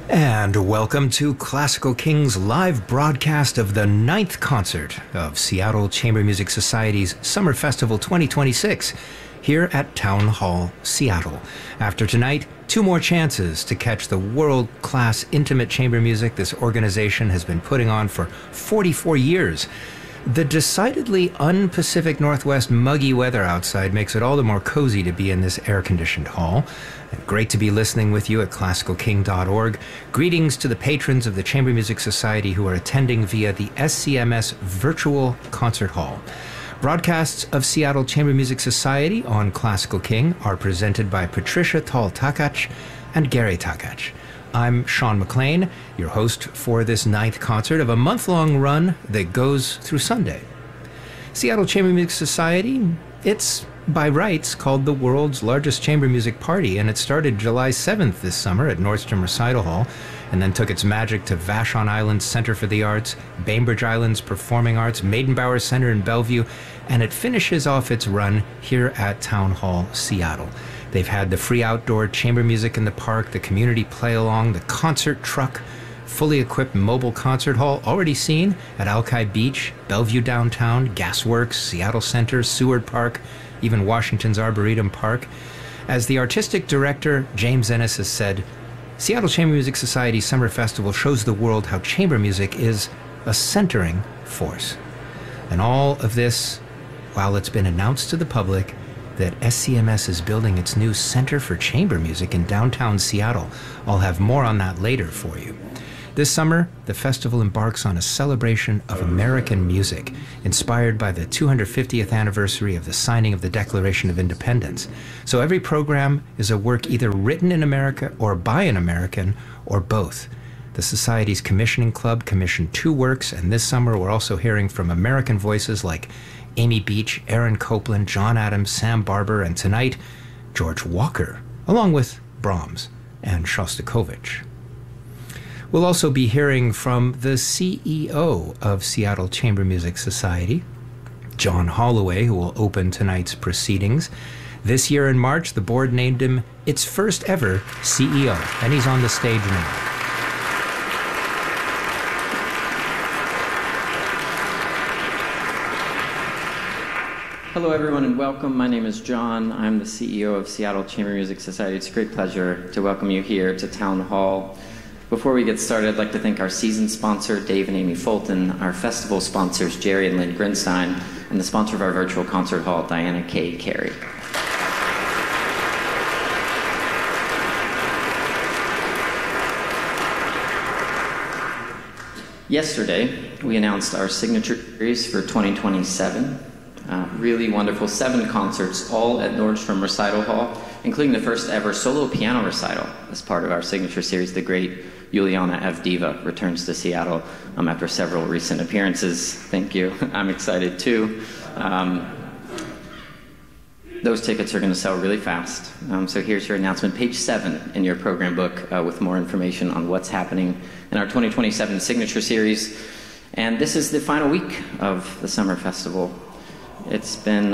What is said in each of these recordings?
And welcome to Classical King's live broadcast of the 9th concert of Seattle Chamber Music Society's Summer Festival 2026 here at Town Hall, Seattle. After tonight, 2 more chances to catch the world-class intimate chamber music this organization has been putting on for 44 years. The decidedly un-Pacific Northwest muggy weather outside makes it all the more cozy to be in this air-conditioned hall. And great to be listening with you at classicalking.org. Greetings to the patrons of the Chamber Music Society who are attending via the SCMS Virtual Concert Hall. Broadcasts of Seattle Chamber Music Society on Classical King are presented by Patricia Tall-Takach and Gary Takach. I'm Sean McLean, your host for this 9th concert of a month-long run that goes through Sunday. Seattle Chamber Music Society, it's by rights called the world's largest chamber music party, and it started July 7th this summer at Nordstrom Recital Hall, and then took its magic to Vashon Island's Center for the Arts, Bainbridge Island's Performing Arts, Maidenbower Center in Bellevue, and it finishes off its run here at Town Hall, Seattle. They've had the free outdoor chamber music in the park, the community play-along, the concert truck, fully equipped mobile concert hall already seen at Alki Beach, Bellevue Downtown, Gasworks, Seattle Center, Seward Park, even Washington's Arboretum Park. As the artistic director, James Ennis, has said, Seattle Chamber Music Society Summer Festival shows the world how chamber music is a centering force. And all of this, while it's been announced to the public that SCMS is building its new Center for Chamber Music in downtown Seattle. I'll have more on that later for you. This summer, the festival embarks on a celebration of American music, inspired by the 250th anniversary of the signing of the Declaration of Independence. So every program is a work either written in America or by an American, or both. The Society's Commissioning Club commissioned 2 works, and this summer we're also hearing from American voices like Amy Beach, Aaron Copland, John Adams, Sam Barber, and tonight, George Walker, along with Brahms and Shostakovich. We'll also be hearing from the CEO of Seattle Chamber Music Society, John Holloway, who will open tonight's proceedings. This year in March, the board named him its first ever CEO, and he's on the stage now. Hello everyone and welcome. My name is John. I'm the CEO of Seattle Chamber Music Society. It's a great pleasure to welcome you here to Town Hall. Before we get started, I'd like to thank our season sponsor, Dave and Amy Fulton, our festival sponsors, Jerry and Lynn Grinstein, and the sponsor of our virtual concert hall, Diana K. Carey. Yesterday, we announced our signature series for 2027. Really wonderful 7 concerts, all at Nordstrom Recital Hall, including the first ever solo piano recital as part of our signature series. The great Yuliana Avdiva returns to Seattle after several recent appearances. Thank you. I'm excited too. Those tickets are going to sell really fast. So here's your announcement, page 7 in your program book with more information on what's happening in our 2027 signature series. And this is the final week of the Summer Festival. It's been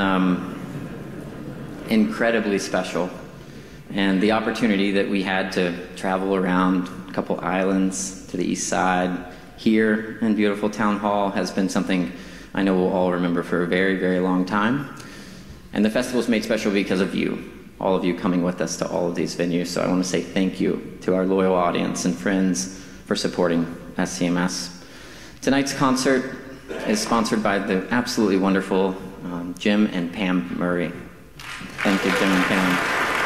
incredibly special, and the opportunity that we had to travel around a couple islands to the east side here in beautiful Town Hall has been something I know we'll all remember for a very, very long time. And the festival's made special because of you, all of you coming with us to all of these venues. So I want to say thank you to our loyal audience and friends for supporting SCMS. Tonight's concert is sponsored by the absolutely wonderful Jim and Pam Murray. Thank you, Jim and Pam.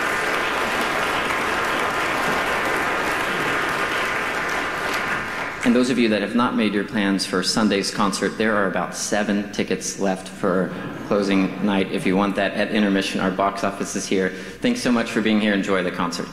And those of you that have not made your plans for Sunday's concert, there are about 7 tickets left for closing night. If you want that at intermission, our box office is here. Thanks so much for being here. Enjoy the concert.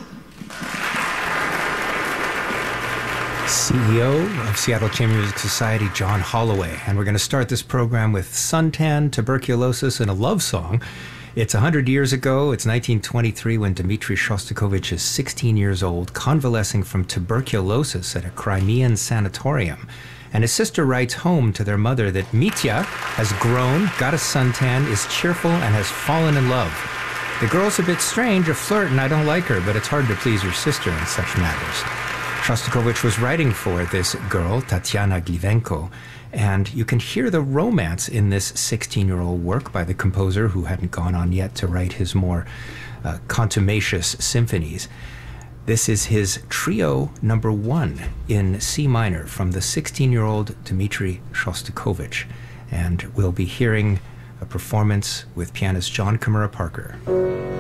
CEO of Seattle Chamber Music Society, John Holloway. And we're going to start this program with suntan, tuberculosis, and a love song. It's 100 years ago. It's 1923 when Dmitri Shostakovich is 16 years old, convalescing from tuberculosis at a Crimean sanatorium. And his sister writes home to their mother that Mitya has grown, got a suntan, is cheerful, and has fallen in love. The girl's a bit strange, a flirt, and I don't like her, but it's hard to please your sister in such matters. Shostakovich was writing for this girl, Tatiana Glivenko, and you can hear the romance in this 16-year-old work by the composer who hadn't gone on yet to write his more contumacious symphonies. This is his Trio Number 1 in C minor from the 16-year-old Dmitri Shostakovich, and we'll be hearing a performance with pianist John Kimura Parker.